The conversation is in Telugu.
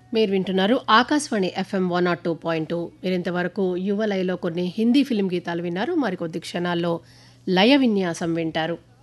మీరు వింటున్నారు ఆకాశవాణి ఎఫ్ఎం 102.2. మీరింతవరకు యువ లయలో కొన్ని హిందీ ఫిల్మ్ గీతాలు విన్నారు. మరికొద్ది క్షణాల్లో లయ విన్యాసం వింటారు.